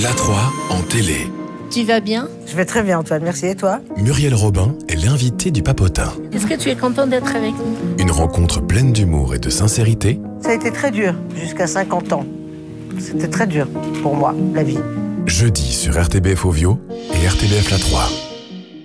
l'A3 en télé. Tu vas bien? Je vais très bien, Antoine, merci. Et toi? Muriel Robin est l'invitée du Papotin. Est-ce que tu es content d'être avec nous? Une rencontre pleine d'humour et de sincérité. Ça a été très dur, jusqu'à 50 ans. C'était très dur pour moi, la vie. Jeudi sur RTBF Ovio et RTBF l'A3.